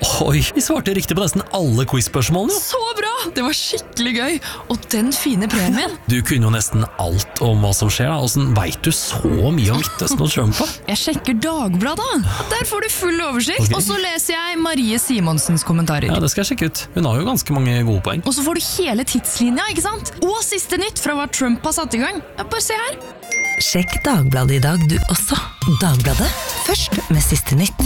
Oi, vi svarte riktig på nesten alle quiz-spørsmålene. Så bra! Det var skikkelig gøy. Og den fine premien. Du kunne jo nesten alt om hva som skjer. Hvordan vet du så mye om Midtøsten og Trump? Jeg sjekker Dagbladet. Der får du full oversikt. Og så leser jeg Marie Simonsens kommentarer. Ja, det skal jeg sjekke ut. Hun har jo ganske mange gode poeng. Og så får du hele tidslinja, ikke sant? Og siste nytt fra hva Trump har satt i gang. Ja, bare se her. Sjekk Dagbladet i dag du også. Dagbladet, først med siste nytt.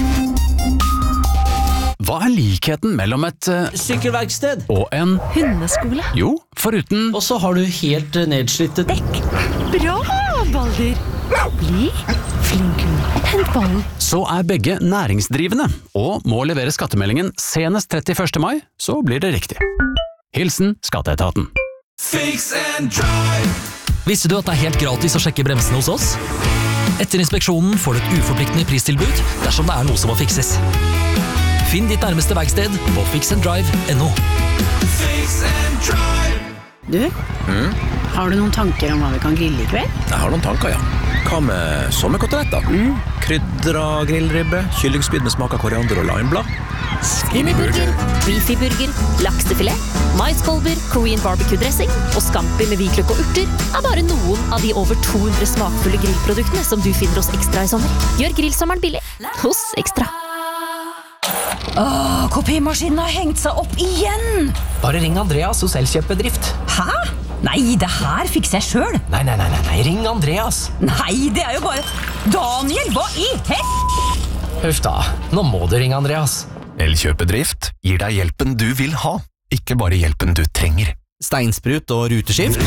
Hva likheten mellom et sykkelverksted og en Hundeskole. Jo, foruten Og så har du helt nedslitte Dekk. Bra, Balder. Bli flink. Hent ballen. så begge næringsdrivende og må levere skattemeldingen senest 31. mai, så blir det riktig. Hilsen Skatteetaten. Fix and drive. Visste du at det helt gratis å sjekke bremsene hos oss? Etter inspeksjonen får du et uforpliktende pristilbud dersom det noe som må fikses. Finn ditt nærmeste verksted på fixanddrive.no. Fix and drive. Du, har du noen tanker om hva vi kan grille i kveld? Jeg har noen tanker, ja. Hva med sommerkoteletter? Krydra grillribbe, kyllingspyd med smak av koriander og limeblad. Skinnyburger, beefyburger, laksefilet, maiskolber, Korean barbecue-dressing og scampi med hvitløk og urter bare noen av de over 200 smakfulle grillproduktene som du finner hos Ekstra i sommer. Gjør grillsommeren billig hos Ekstra. Kopimaskinen har hengt seg opp igjen. Bare ring Andreas hos Elkjøpbedrift. Hæ? Nei, det her fikser jeg selv. Nei, ring Andreas. Nei, det jo bare... Daniel, hva i Huff da, nå må du ringe Andreas. Elkjøpbedrift gir deg hjelpen du vil ha, ikke bare hjelpen du trenger. Steinsprut og ruteskift.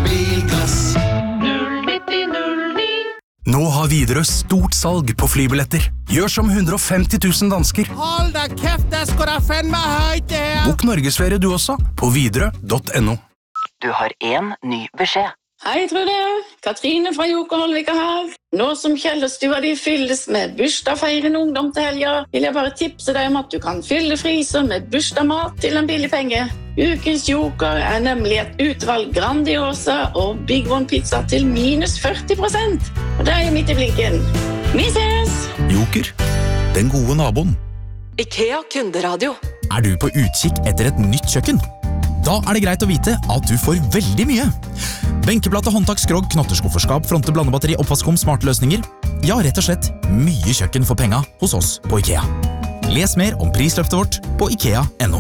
Nå har Widerøe stort salg på flybilletter. Gjør som 150 000 dansker. Hold da kæft, det skal da fandme høyt det her. Bok Norgesferie du også, på widerøe.no. Du har en ny beskjed. Hei, Trude. Katrine fra Jokerholvika her. Nå som Kjellerstua de fylles med bursdagsfeirende ungdom til helga, vil jeg bare tipse deg om at du kan fylle fryser med bursdagsmat til en billig penge. Ukens Joker nemlig et utvalg Grandiosa og Big One pizza til minus 40%. Og det jo midt i blinken. Vi ses! Joker, den gode naboen. IKEA kunderadio. Du på utkikk etter et nytt kjøkken? Da det greit å vite at du får veldig mye. Benkeplate, håndtak, skrog, knotterskufferskap, fronte, blandebatteri, oppvaskom, smarte løsninger. Ja, rett og slett mye kjøkken for penga hos oss på IKEA. Les mer om prisløftet vårt på IKEA.no.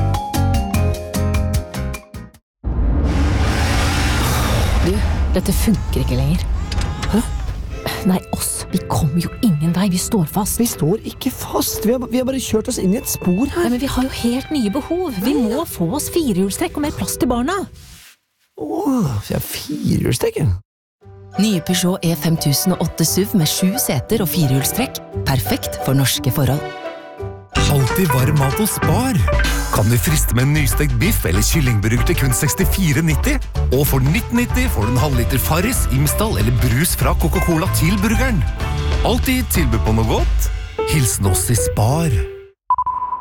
Du, dette funker ikke lenger. Hæ? Nei, oss. Vi kommer jo ingen vei. Vi står fast. Vi står ikke fast. Vi har bare kjørt oss inn i et spor her. Nei, men vi har jo helt nye behov. Vi må få oss firehjulstrekk og mer plass til barna. Vi har firehjulstrekk. Nye Peugeot E5008 SUV med 7 seter og firehjulstrekk. Perfekt for norske forhold. Alltid varm mat hos Spar. Kan du friste med en nystekt biff eller kyllingburger til kun 64,90? Og for 19,90 får du en halvliter Farris, Imsdal eller brus fra Coca-Cola til burgeren. Alltid tilbud på noe godt. Hilsen oss i Spar.